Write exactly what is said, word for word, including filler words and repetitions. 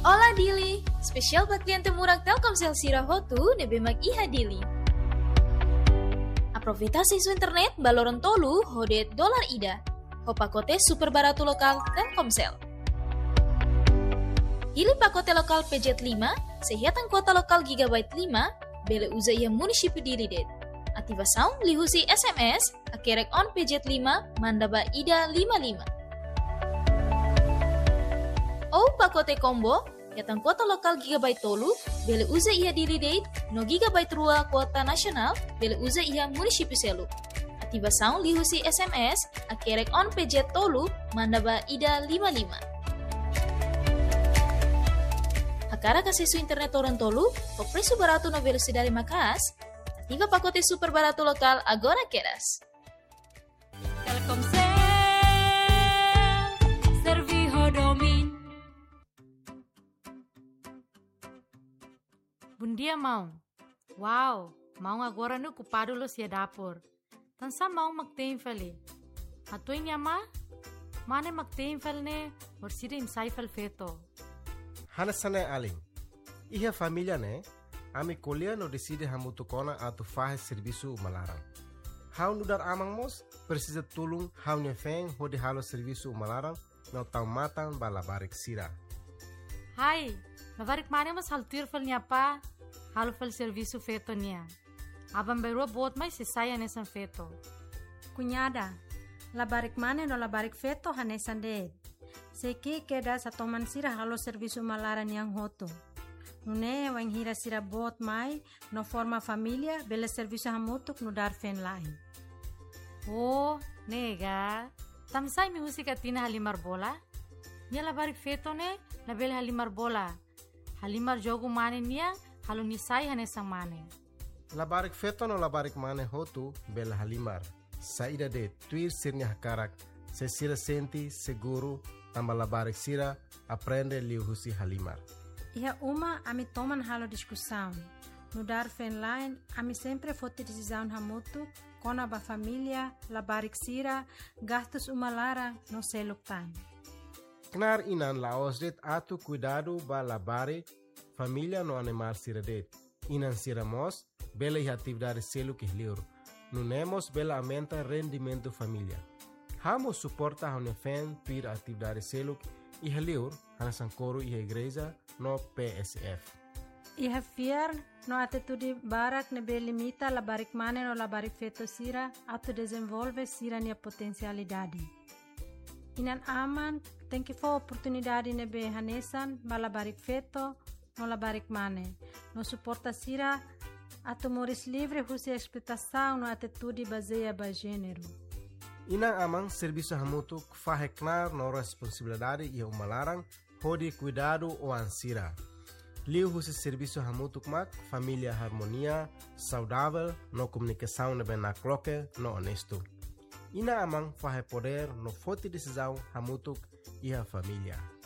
Ola Dili, spesial buat klien murag Telkomsel Sira Hotu nebe mag iha Dili. Aproveita isu internet baloron tolu hodet dolar ida. Ho pakote super baratu lokal Telkomsel. Pilih pakote lokal P J lima, sehatan kuota lokal gigabyte lima, bele uza ia munisipi Dili det. Aktiva sound lihusi S M S, akerek on P J lima, mandaba ida lima lima. Oh pakote combo, yatang kuota lokal gigabyte tolu, bele uza ia Dili date, no gigabyte rua kuota nasional, bele uza ia munisipi selu. Aktiva sound lihusi S M S, akerek on P J tolu, mandaba ida lima lima. Hakara kasisu internet orang tolu, po presu baratu no velocidade makas, aktiva pakote super baratu lokal agora queras. Telkomsel, Serviho Domin. Bundia mau. Wow, mau agora no culpado lo sia dapur. Tansa mau magtein fali. Hatuin yama? Mane magtein fal ne, orsida insai fal feto. Hanasane aling. Iha família ne, ami kolia no decide hamutu kona atu fahe serviço malarang. Hau nudar amang mos, precisa tulung hau nefeng hodi halo serviço malarang no tau matang balabarik sira. Hai, labarik mane mas haltir fal niya pa, halo fal serviço feto niya. Abang berua bot mai se saya nesan feto. Cunhada, labarik mane no labarik feto hanesan de. Seki keda sa toman sira halo serviço malaran yang hoto. Nune wang hira sira bot mai no forma família bele serviço hamutuk no dar fen lain. Oh, nega. Tamsay mi musika tina halimar bola? Nia labarik feto ne, label halimar bola. Halimar jogo mane niya, halo nisay hanesang mane. Labarik feto no labarik mane hotu bela halimar. Saida de tuir sirnya hakarak, se sira senti seguro tamba labarik sira aprende liuhusi halimar. Iha uma ami toman halo discussão. No dar fen line, ami sempre fote decisão hamutuk, kona ba família, labarik sira, gastos uma lara no seluk time. Knar inan laos det atu cuidado ba labarik família no animal sira det. Inan sira mos, bela e atividade selo que liur. Nunemos bela aumenta rendimento família. Hamo suporta a unefen pir atividade selo e liur, hanasan coro e igreja no P S F. Iha fiar no atitude barak nebe limita labarik mane no labarik feto sira atu desenvolve sira nia potencialidade. Inan aman, tem que for oportunidade nebe hanesan ba labarik feto no labarik mane. No suporta sira atu moris livre husi expectação no atitude baseia ba gênero. Inang amang serviço hamutuk faheknar no responsabilidade e umalarang hodi cuidado o ansira. Liu husi serviço hamutuk mak família harmonia, saudável, no comunicação nebe na cloque, no honesto. Ina amang fahe poder no forte decisão hamutuk e a família.